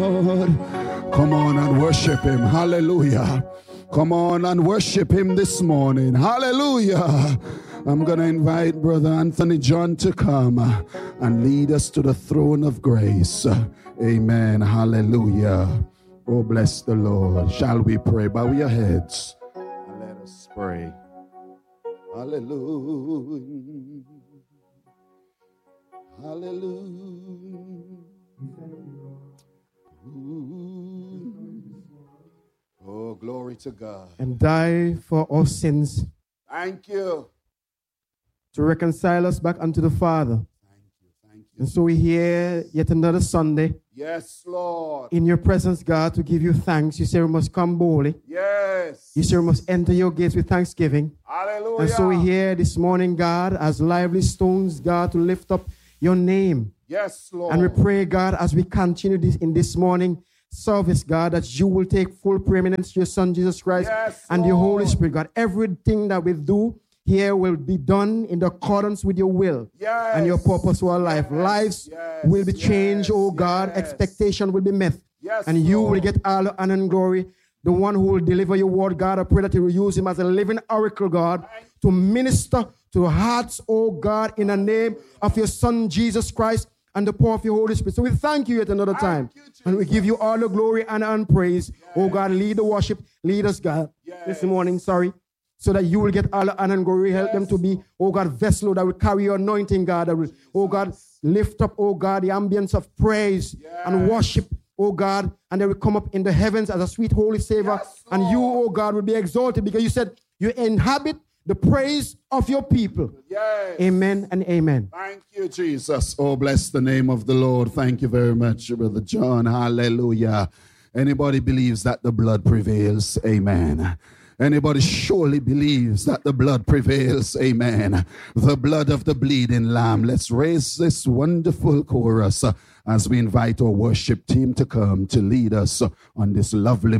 Lord. Come on and worship him. Hallelujah. Come on and worship him this morning. Hallelujah. I'm going to invite Brother Anthony John to come and lead us to the throne of grace. Amen. Hallelujah. Oh, bless the Lord. Shall we pray? Bow your heads and let us pray. Hallelujah. Hallelujah. Oh, glory to God. And die for our sins. Thank you. To reconcile us back unto the Father. Thank you. And so we hear yet another Sunday. Yes, Lord. In your presence, God, to give you thanks. You say we must come boldly. Yes. You say we must enter your gates with thanksgiving. Hallelujah. And so we hear this morning, God, as lively stones, God, to lift up your name. Yes, Lord. And we pray, God, as we continue this in this morning service, God, that you will take full preeminence to your Son, Jesus Christ, and your Holy Spirit, God. Everything that we do here will be done in accordance with your will and your purpose for our life. Lives will be changed, oh God. Expectation will be met. And you will get all the honor and glory. The one who will deliver your word, God, I pray that you will use him as a living oracle, God, to minister to hearts, oh God, in the name of your Son, Jesus Christ, and the power of your Holy Spirit. So we thank you at another time. And we give you all the glory, honor, and praise. Oh God, lead the worship. Lead us, God, this morning, so that you will get all the honor and glory. Help them to be, oh God, vessel that will carry your anointing, God. That will, oh God, lift up, oh God, the ambience of praise and worship, oh God. And they will come up in the heavens as a sweet holy savor. And you, oh God, will be exalted because you said you inhabit the praise of your people. Amen and amen. Thank you, Jesus. Oh, bless the name of the Lord. Thank you very much, Brother John. Hallelujah. Anybody believes that the blood prevails? Amen. Anybody surely believes that the blood prevails? Amen. The blood of the bleeding lamb. Let's raise this wonderful chorus as we invite our worship team to come to lead us on this lovely